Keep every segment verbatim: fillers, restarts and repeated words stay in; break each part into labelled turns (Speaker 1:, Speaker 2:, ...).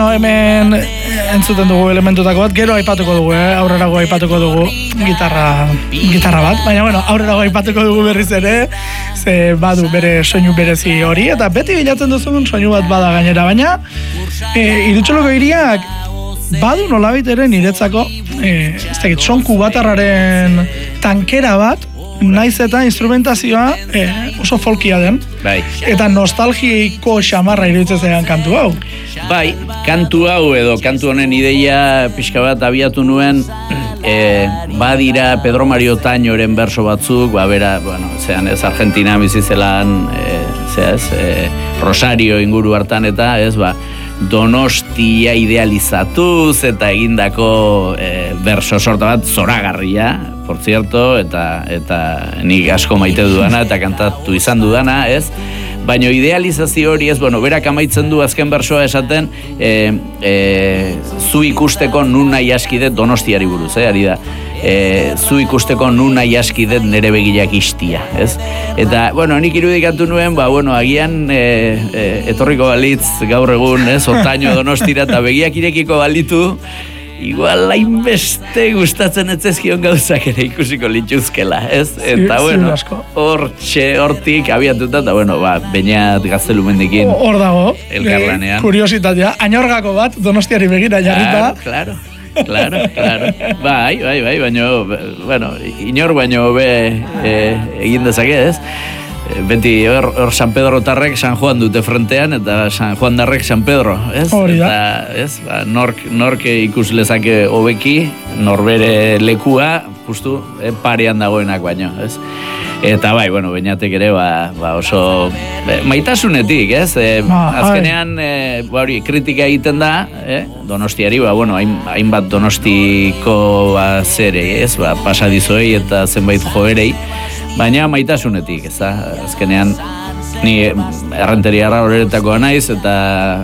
Speaker 1: bueno, hemen entzuten dugu elementutako bat, gero aipatuko dugu, eh? Aurrerago aipatuko dugu gitarra, gitarra bat, baina bueno, aurrerago aipatuko dugu berriz ere, ze badu bere soinu berezi hori, eta beti bilatzen duzun soinu bat bada gainera, baina e, Irutxoloko hiriak badu nolabait ere niretzako, e, ez dakit, son kubatarraren tankera bat, naiz eta instrumentazioa e, oso folkia den.
Speaker 2: Bai.
Speaker 1: Eta nostalgiko xamarra iruditzen zaidan kantu hau.
Speaker 2: Bai, kantu hau edo kantu honen ideia pixka bat abiatu nuen, e, badira Pedro Mario Tañoren berso batzuk, ba bera, bueno, zean ez Argentina bizizelan, e, zeaz, e, Rosario inguru hartan eta, ez, ba, Donostia idealizatuz eta egindako e, berso sorta bat zoragarria, por cierto, eta eta nik asko maite dudana eta kantatu izan dudana, ez? Baina idealizazio hori ez, bueno, berak amaitzen du azken bersoa esaten, e, e, zu ikusteko nun nahi askidet Donostiari buruz, eh, ari da. E, zu ikusteko nun nahi askidet nere begilak istia, ez? Eta, bueno, nik irudikatu nuen, ba, bueno, agian e, e, etorriko balitz gaur egun, ez? Otaino Donostira eta begiak irekiko balitu, igual hainbeste gustatzen etzezkion gauzak ere ikusiko lituzkela, ez? Eta, bueno, hortxe, hortik abiatuta, eta, bueno, ba, Beñat Gaztelumendikin
Speaker 1: hor dago,
Speaker 2: elkarlanean.
Speaker 1: Kuriositatea, Añorgako bat Donostiari begira jarrita.
Speaker 2: Claro, claro. Claro, claro. Bai, bai, bai, baino, bueno, inor baino be e, egin dezake, ez? Beti hor, hor San Pedro tarrek San Juan dute frontean eta San Juan darrek San Pedro, ez?
Speaker 1: Hori da.
Speaker 2: Eta, ez? Ba, nork, nork ikus lezake hobeki, norbere lekua, justu, eh, parean dagoenak baino, ez? Eta bai, bueno, Beñatek ere ba, ba oso be, maitasunetik, ez? E, azkenean, e, ba, hori, kritika egiten da, eh? Donostiari, ba, bueno, hain, hainbat Donostiko ba, zere, ez? Ba, pasadizoei eta zenbait joerei, baina maitasunetik, ez da? Azkenean, ni errenteriarra horretakoa naiz, eta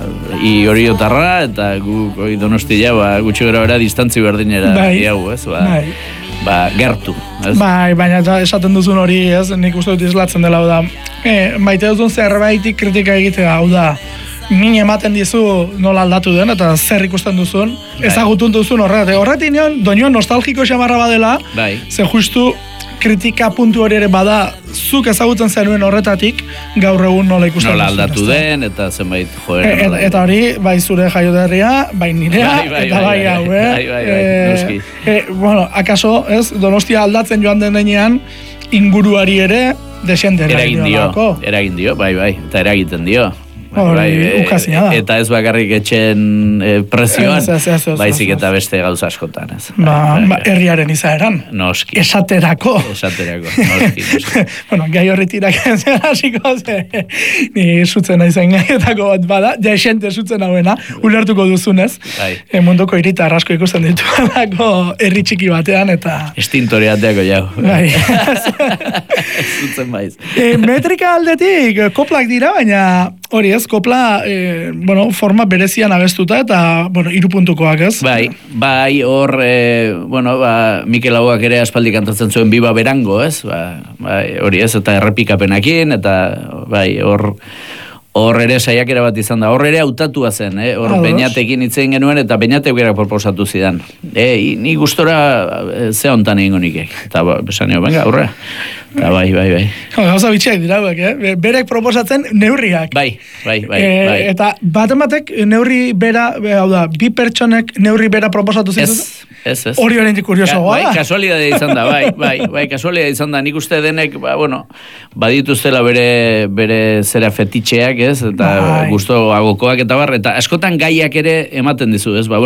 Speaker 2: i hori otarra, eta gu hori Donostia, ba, gutxi gara bera distantzi berdinera diagu, ez? Ba, bai. Ba, gertu, ez? Bai,
Speaker 1: baina esaten duzun hori, ez, nik uste dut islatzen dela, hau da, e, maite duzun zerbaitik kritika egitea, hau da, min ematen dizu nola aldatu den, eta zer ikusten duzun, bai. Ezagutun duzun horret, horretik nion, doinoan nostalgiko xamarra badela, bai. Ze justu kritika puntu hori ere bada, zuk ezagutzen zenuen horretatik, gaur egun nola ikusten
Speaker 2: nola duzun. Nola aldatu den, eta zenbait joera.
Speaker 1: E, eta, eta hori, bai zure jaioterria, bai nirea, bai, bai, eta bai, bai hau, eh?
Speaker 2: Bai, bai, bai, noski.
Speaker 1: E, bueno, akaso, ez, Donostia aldatzen joan denean, inguruari ere, desente
Speaker 2: eragin dio. Eragin dio, bai, bai, eta eragiten dio.
Speaker 1: Hori, ukazina da.
Speaker 2: Eta ez bakarrik etxen e, prezioan, baizik eta beste gauza askotan, ez.
Speaker 1: Ba, ba, herriaren izaeran.
Speaker 2: Noski.
Speaker 1: Esaterako.
Speaker 2: Esaterako, noski, noski.
Speaker 1: Bueno, gai horri tirak zen hasiko, ze, ni sutzen aizen gaietako bat bada, ja esente sutzen hauena, ulertuko duzunez, bai. E, munduko hiritar asko ikusten dituanako herri txiki batean, eta...
Speaker 2: Estintoriateako jau.
Speaker 1: Bai.
Speaker 2: Sutzen baiz.
Speaker 1: E, metrika aldetik, koplak dira, baina hori ez, kopla, e, bueno, forma berezian abestuta eta, bueno, hiru puntukoak, ez?
Speaker 2: Bai, bai, hor, e, bueno, ba, Mikel Auak ere aspaldi kantatzen zuen Biba Berango, ez? Ba, bai, hori ez, eta errepikapenakin, eta, bai, hor, hor ere saiakera bat izan da. Hor ere hautatua zen, eh? Hor Beñatekin hitz egin genuen, eta Beñatek berak proposatu zidan. E, ni gustora ze hontan egingo nikek. Eta, ba, besanio, venga, aurrea. Eta bai, bai, bai.
Speaker 1: Gauza bitxiak dira, eh? Berek proposatzen neurriak.
Speaker 2: Bai, bai, bai.
Speaker 1: E,
Speaker 2: bai.
Speaker 1: Eta baten batek neurri bera, hau da, bi pertsonek neurri bera proposatu zituz?
Speaker 2: Ez, ez, ez.
Speaker 1: Hori horrendik kurioso goa.
Speaker 2: Bai, kasualidadea izan da, bai, bai, bai, kasualidadea izan da. Nik uste denek, ba, bueno, badituztela bere, bere zera fetitxeak, ez? Eta bai. Gusto agokoak eta bar, eta askotan gaiak ere ematen dizu, ez? Ba,